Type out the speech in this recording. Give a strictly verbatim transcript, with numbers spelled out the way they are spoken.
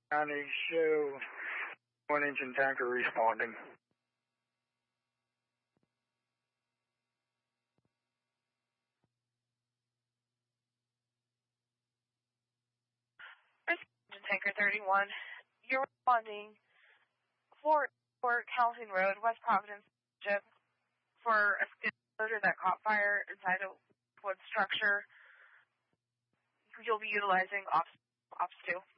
County show one engine tanker responding. Engine tanker thirty-one, you're responding for for Calhoun Road, West Providence, Ship, for a skid loader that caught fire inside a wood structure. You'll be utilizing ops, ops two.